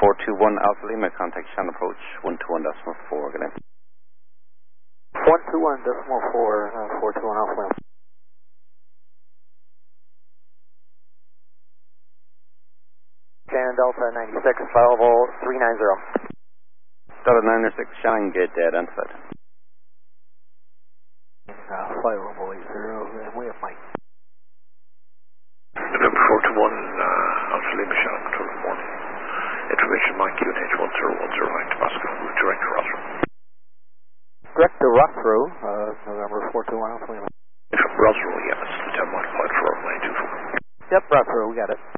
421 Alpha Lima, contact Shannon approach 121.4, good day. 121.4, 421 Alpha Lima. Shannon Delta 96, level 390. Delta 96, Shannon, get identified. Flight level 80, and we have Mike. November 421, Alpha Lima, Shannon, control of morning. Information Mike, QNH 1010 Tabasco, route direct to Roswell. Direct to Roswell, November 421 Alpha Lima. Roswell, yes, 10 modified for 924. Yep, Roswell, we got it.